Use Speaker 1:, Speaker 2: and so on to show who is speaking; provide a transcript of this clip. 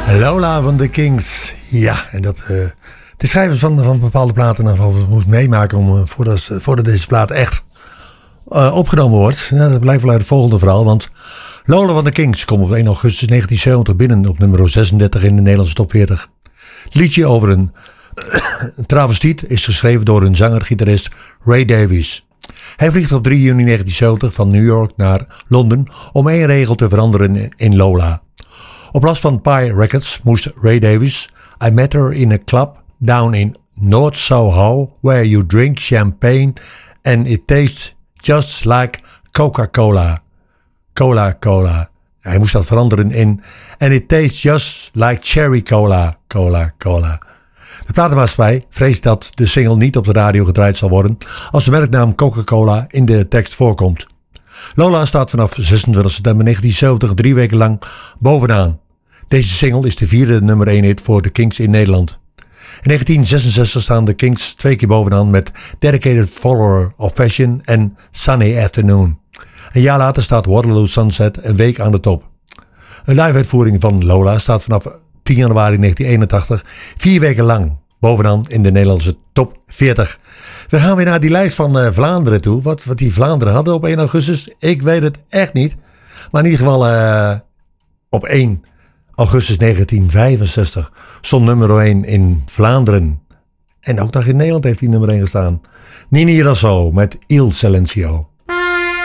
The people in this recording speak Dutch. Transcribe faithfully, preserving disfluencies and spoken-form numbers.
Speaker 1: Lola van de Kings. Ja, en dat... Uh, de schrijvers van, van bepaalde platen nou, moeten meemaken om, uh, voordat, voordat deze plaat echt uh, opgenomen wordt. Ja, dat blijkt wel uit het volgende verhaal. Want Lola van de Kings komt op één augustus negentien zeventig binnen op nummer zesendertig in de Nederlandse top veertig. Het liedje over een, een travestiet is geschreven door een zanger-gitarist Ray Davies. Hij vliegt op drie juni negentien zeventig van New York naar Londen om één regel te veranderen in Lola. Op last van Pie Records moest Ray Davies I met her in a club down in North Soho where you drink champagne and it tastes just like Coca-Cola. Cola-Cola. Hij moest dat veranderen in and it tastes just like cherry cola. Cola-Cola. De platenmaatschappij vreest dat de single niet op de radio gedraaid zal worden als de merknaam Coca-Cola in de tekst voorkomt. Lola staat vanaf zesentwintig september negentien zeventig drie weken lang bovenaan. Deze single is de vierde nummer één hit voor de Kings in Nederland. In negentien zesenzestig staan de Kings twee keer bovenaan met Dedicated Follower of Fashion en Sunny Afternoon. Een jaar later staat Waterloo Sunset een week aan de top. Een live-uitvoering van Lola staat vanaf tien januari negentien eenentachtig vier weken lang bovenaan in de Nederlandse top veertig. We gaan weer naar die lijst van uh, Vlaanderen toe. Wat, wat die Vlaanderen hadden op één augustus, ik weet het echt niet. Maar in ieder geval uh, op één augustus negentien vijfenzestig stond nummer één in Vlaanderen. En ook nog in Nederland heeft hij nummer één gestaan. Nini Rosso met Il Silencio.